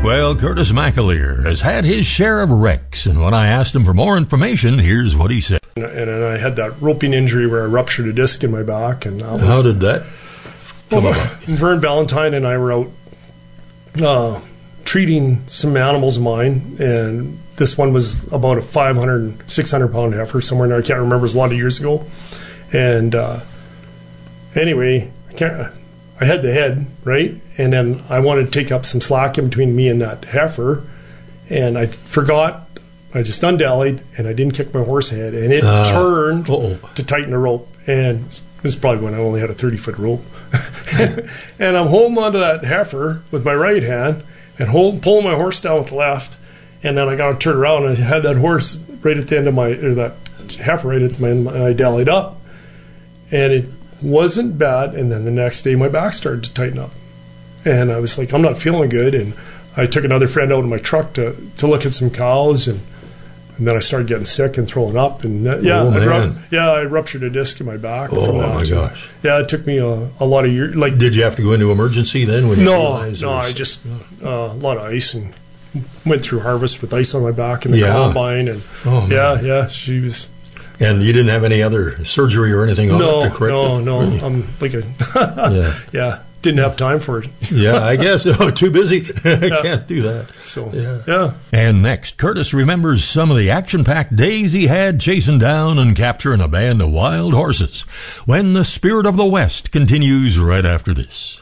Well, Curtis McAleer has had his share of wrecks, and when I asked him for more information, here's what he said. And I had that roping injury where I ruptured a disc in my back. And how did that come about? Vern Ballantyne and I were out treating some animals of mine, and this one was about a 500, 600-pound heifer, somewhere in there. I can't remember. It was a lot of years ago. And anyway, I had the head, right? And then I wanted to take up some slack in between me and that heifer, and I forgot. I just undallied, and I didn't kick my horse head, and it turned to tighten the rope. And this is probably when I only had a 30-foot rope. And I'm holding onto that heifer with my right hand and pulling my horse down with the left. And then I got to turn around, and I had that horse right at the end of that heifer right at the end, and I dallied up. And it wasn't bad, and then the next day my back started to tighten up. And I was like, I'm not feeling good. And I took another friend out in my truck to look at some cows, and then I started getting sick and throwing up. And I ruptured a disc in my back. Oh my gosh! Yeah, it took me a lot of years. Like, did you have to go into emergency then? No, I just a lot of ice, and went through harvest with ice on my back in the combine. And she was. And you didn't have any other surgery or anything on it to correct it? No. Really? I'm like didn't have time for it. Yeah, I guess. Too busy. Can't do that. So, yeah. And next, Curtis remembers some of the action-packed days he had chasing down and capturing a band of wild horses, when the Spirit of the West continues right after this.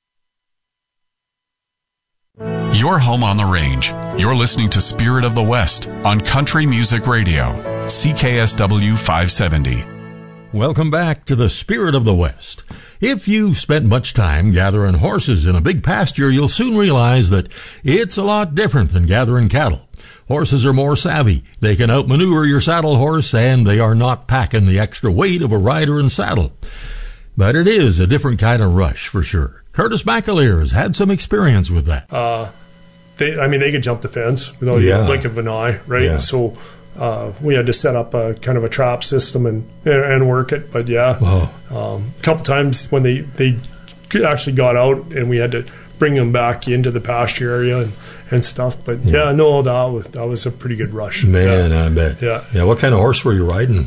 You're home on the range. You're listening to Spirit of the West on Country Music Radio, CKSW 570. Welcome back to the Spirit of the West. If you've spent much time gathering horses in a big pasture, you'll soon realize that it's a lot different than gathering cattle. Horses are more savvy. They can outmaneuver your saddle horse, and they are not packing the extra weight of a rider and saddle. But it is a different kind of rush, for sure. Curtis McAleer has had some experience with that. They could jump the fence without even a blink of an eye, right? Yeah. So we had to set up a kind of a trap system and work it. But a couple times when they actually got out, and we had to bring them back into the pasture area and stuff. But that was a pretty good rush. Man, I bet. Yeah. What kind of horse were you riding?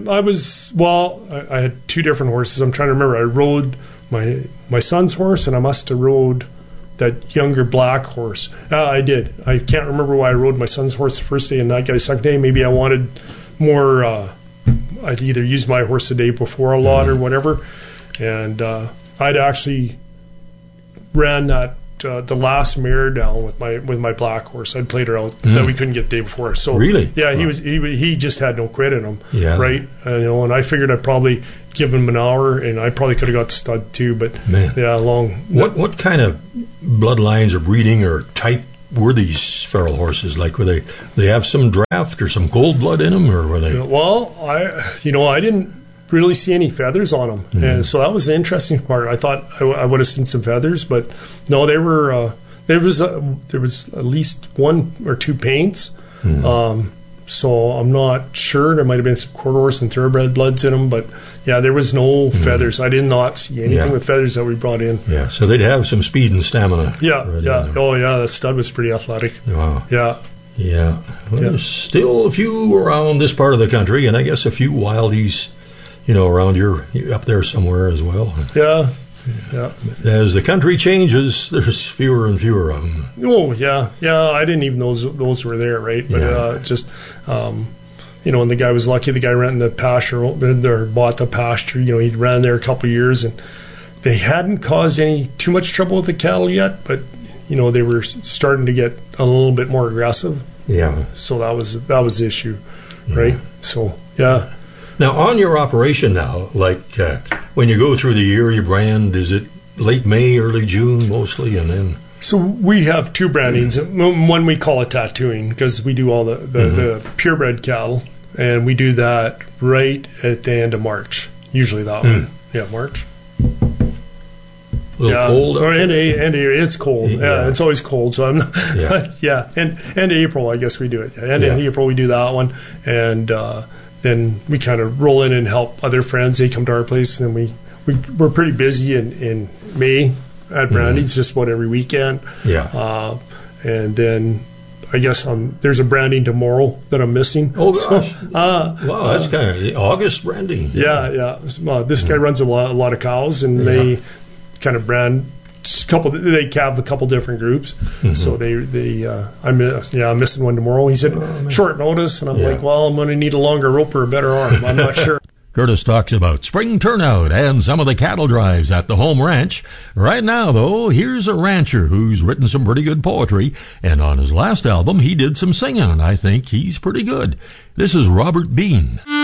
I had two different horses. I'm trying to remember. I rode my son's horse, and I must have rode that younger black horse. I did. I can't remember why I rode my son's horse the first day and that guy's second day. Maybe I wanted more. I'd either used my horse the day before a lot or whatever. And I'd actually ran that the last mare down with my black horse. I'd played her out that we couldn't get the day before. So really, he just had no quit in him, right? And I figured I'd probably give him an hour, and I probably could have got the stud too. But long. What kind of bloodlines or breeding or type were these feral horses? Like, were they have some draft or some cold blood in them, or were they? Well, I didn't really see any feathers on them, and so that was the interesting part. I thought I would have seen some feathers, but no, they were. There was at least one or two paints. So I'm not sure. There might have been some quarter horse and thoroughbred bloods in them, but there was no feathers. I did not see anything with feathers that we brought in. Yeah, so they'd have some speed and stamina. The stud was pretty athletic. Wow. Yeah. Well, there's still a few around this part of the country, and I guess a few wildies, around up there somewhere as well. Yeah. As the country changes, there's fewer and fewer of them. Oh, yeah. I didn't even know those were there, right? But and the guy was lucky. The guy renting the pasture, or bought the pasture. He'd ran there a couple of years, and they hadn't caused too much trouble with the cattle yet. But they were starting to get a little bit more aggressive. Yeah. So that was the issue, right? So Now, on your operation now, like when you go through the year, you brand, is it late May, early June mostly, and then? So we have two brandings. One we call it tattooing, because we do all the purebred cattle, and we do that right at the end of March. Usually that one. Yeah, March. A little cold? End of it's cold. Yeah, it's always cold. So I'm not. And end of April, I guess we do it. End of April, we do that one, and then we kind of roll in and help other friends. They come to our place, and we're pretty busy in May at Brandy's, just about every weekend. And then I guess there's a branding tomorrow that I'm missing. Oh, gosh. Wow, that's kind of the August branding. Yeah. This guy runs a lot of cows, and they kind of brand they have a couple different groups. So I'm missing one tomorrow. He said short notice, and I'm like, well, I'm going to need a longer rope or a better arm. I'm not sure. Curtis talks about spring turnout and some of the cattle drives at the home ranch. Right now, though, here's a rancher who's written some pretty good poetry, and on his last album, he did some singing, and I think he's pretty good. This is Robert Bean.